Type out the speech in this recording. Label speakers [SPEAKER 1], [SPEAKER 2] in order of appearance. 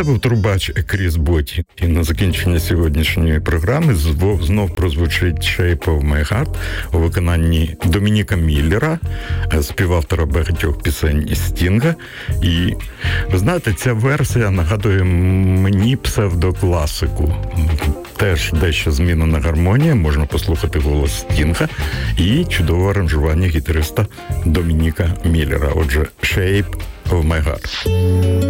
[SPEAKER 1] Це був трубач Кріс Боті. І на закінчення сьогоднішньої програми знов прозвучить Shape of My Heart у виконанні Домініка Міллера, співавтора багатьох пісень Стінга. І, ви знаєте, ця версія нагадує мені псевдокласику. Теж дещо змінена гармонія, можна послухати голос Стінга і чудове аранжування гітариста Домініка Міллера. Отже, Shape of My Heart.